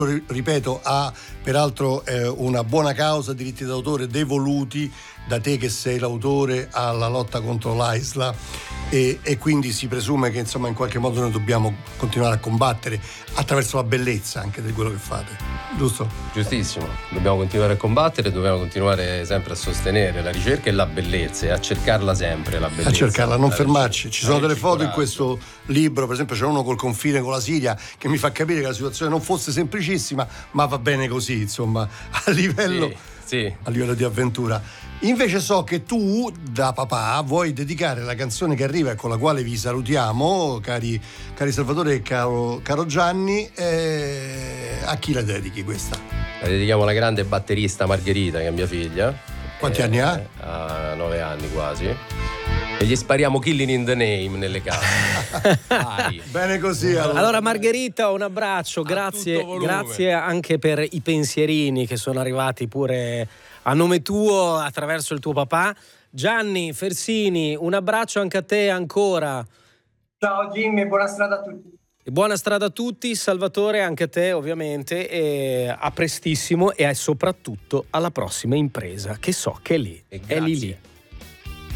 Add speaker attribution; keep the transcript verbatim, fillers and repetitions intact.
Speaker 1: ripeto, ha peraltro eh, una buona causa, diritti d'autore devoluti da te che sei l'autore alla lotta contro l'AISLA, e, e quindi si presume che insomma in qualche modo noi dobbiamo continuare a combattere attraverso la bellezza anche di quello che fate, giusto?
Speaker 2: Giustissimo, dobbiamo continuare a combattere, dobbiamo continuare sempre a sostenere la ricerca e la bellezza, e a cercarla sempre, la bellezza.
Speaker 1: A cercarla, non fermarci.
Speaker 2: Ricerca.
Speaker 1: Ci sono delle foto in
Speaker 2: coraggio.
Speaker 1: questo libro, per esempio c'è uno col confine con la Siria che mi fa capire che la situazione non fosse semplicissima, ma va bene così, insomma, a livello,
Speaker 2: Sì, sì.
Speaker 1: a livello di avventura. Invece so che tu, da papà, vuoi dedicare la canzone che arriva e con la quale vi salutiamo, cari, cari Salvatore e caro, caro Gianni, eh, a chi la dedichi questa?
Speaker 2: La dedichiamo alla grande batterista Margherita, che è mia figlia.
Speaker 1: Quanti
Speaker 2: Eh,
Speaker 1: anni ha?
Speaker 2: Ha nove anni quasi. E gli spariamo Killing in the Name nelle case. Vai.
Speaker 1: Bene così. Allora,
Speaker 3: Allora Margherita, un abbraccio, grazie,
Speaker 2: tutto volume.
Speaker 3: grazie anche per i pensierini che sono arrivati pure a nome tuo attraverso il tuo papà. Gianni Fersini, un abbraccio anche a te ancora.
Speaker 4: Ciao Jimmy, buona strada a tutti.
Speaker 3: E buona strada a tutti, Salvatore, anche a te ovviamente, e a prestissimo e soprattutto alla prossima impresa che so che è lì,
Speaker 2: E
Speaker 3: è lì
Speaker 2: grazie.
Speaker 3: lì.